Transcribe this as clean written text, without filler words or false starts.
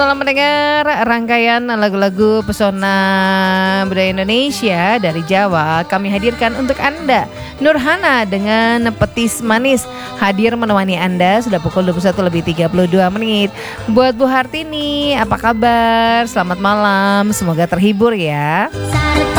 Selamat malam mendengar rangkaian lagu-lagu pesona budaya Indonesia dari Jawa. Kami hadirkan untuk Anda Nurhana dengan Petis Manis hadir menemani Anda sudah pukul 21:32. Buat Bu Hartini, apa kabar? Selamat malam, semoga terhibur ya.